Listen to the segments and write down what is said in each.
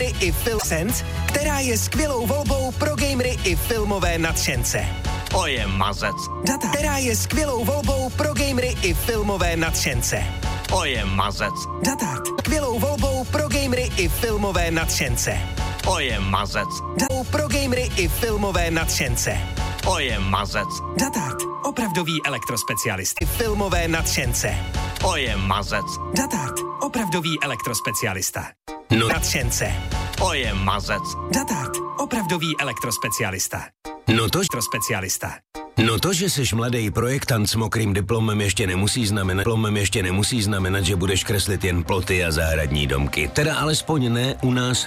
gamery i Sense, která je skvělou volbou pro gamery i filmové nadšence. To je mazec. Data, která je skvělou volbou pro gamery i filmové nadšence. To je mazec. Data, skvělou volbou pro gamery i filmové nadšence. To je mazec. Data, pro gamery i filmové nadšence. To je mazec. Datart, opravdový elektrospecialist. Filmové nadšence. To je mazec. Datart, opravdový elektrospecialista. No. Nadšence. To je mazec. Datart, opravdový elektrospecialista. Elektrospecialista. No to, že jsi mladý projektant s mokrým diplomem ještě nemusí znamenat, že budeš kreslit jen ploty a zahradní domky. Teda alespoň ne u nás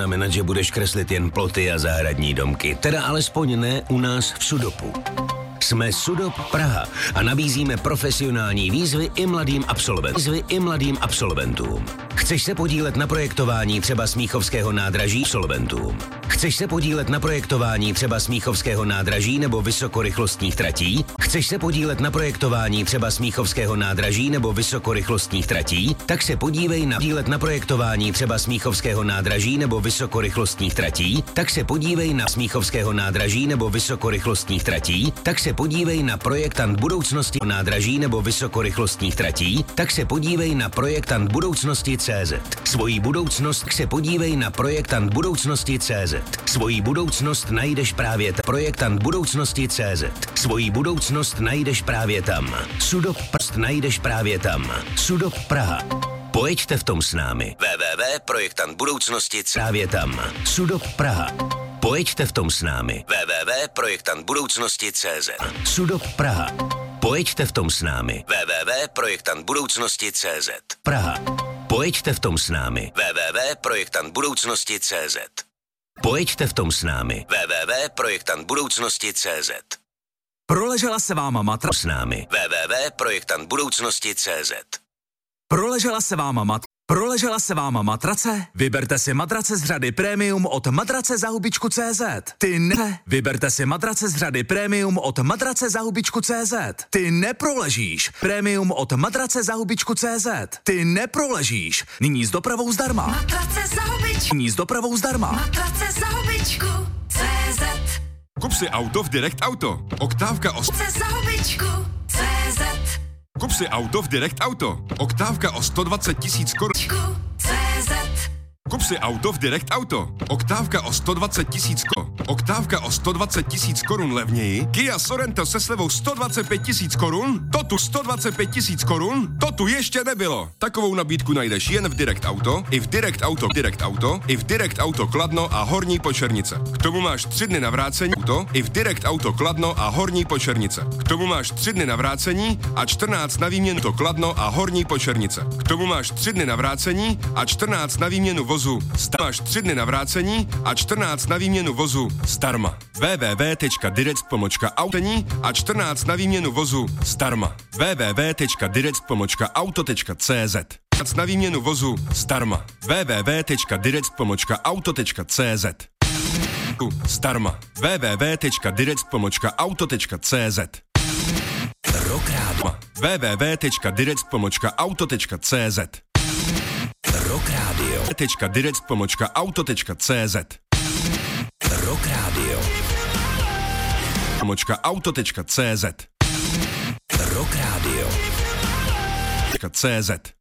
v Sudopu. Jsme Sudop Praha a nabízíme profesionální výzvy i mladým absolventům. Chceš se podílet na projektování třeba Smíchovského nádraží absolventům? Chceš se podílet na projektování třeba Smíchovského nádraží nebo vysokorychlostních tratí? Chceš se podílet na projektování třeba Smíchovského nádraží nebo vysokorychlostních tratí? Tak se podívej na projektování třeba Smíchovského nádraží nebo vysokorychlostních tratí? Tak se podívej na Smíchovského nádraží nebo vysokorychlostních tratí? Tak se podívej na projektant budoucnosti nádraží nebo vysokorychlostních tratí? Tak se podívej na projektant budoucnosti CZ. Svoji budoucnost se podívej na projektant budoucnosti CZ. Svoji budoucnost najdeš právě tam. Projektant budoucnosti CZ. Svoji budoucnost najdeš právě tam. Sudop najdeš právě tam. Sudop Praha. Pojďte v tom s námi. www.projektantbudoucnosti právě tam. Sudop Praha. Pojďte v tom s námi. www.projektantbudoucnosti.cz. Sudop Praha. Pojďte v tom s námi. www.projektantbudoucnosti.cz. Praha. Pojďte v tom s námi. www.projektantbudoucnosti.cz. Pojďte v tom s námi. www.projektantbudoucnosti.cz. Proležela se vám matrace S námi. www.projektantbudoucnosti.cz. Proležela se vám matrace? Vyberte si matrace z řady Premium od matracezahubičku.cz. Vyberte si matrace z řady Premium od matracezahubičku.cz. Ty neproležíš. Premium od matracezahubičku.cz. Ty neproležíš. Nyní s dopravou zdarma. Matracezahubičku.cz. Kup si auto v Direct Auto. Oktávka o... Matracezahubičku.cz. Kup si auto v Direct Auto. Oktávka o 120 000 korun. Kup si auto v Direct Auto. Oktávka o 120 000 korun. Oktávka o 120 000 korun levněji. Kia Sorento se slevou 125 000 korun. To tu 125 000 korun. To tu ještě nebylo. Takovou nabídku najdeš jen v Direct Auto, i v Direct Auto, i v Direct Auto Kladno a Horní Počernice. K tomu máš 3 dny na vrácení auto, i v Direct Auto Kladno a Horní Počernice. K tomu máš 3 dny na vrácení a 14 na výměnu to Kladno a Horní Počernice. K tomu máš 3 dny na vrácení a 14 na výměnu vozu. Máš 3 dny na vrácení a 14 na výměnu vozu zdarma. www.direct.auto a 14 na výměnu vozu zdarma. www.direct.auto.cz. Na výměnu vozu zdarma. www.direct.auto.cz. Zdarma. www.direct.auto.cz. Rock Rádio. www.direct.auto.cz. Rock Rádio. .direct.auto.cz. Rock Rádio. .auto.cz. Rock Rádio. .cz.